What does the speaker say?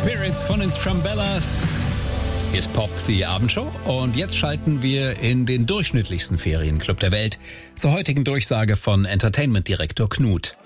Spirits von den Strumbellas. Hier ist Pop, die Abendshow. Und jetzt schalten wir in den durchschnittlichsten Ferienclub der Welt zur heutigen Durchsage von Entertainment-Direktor Knut.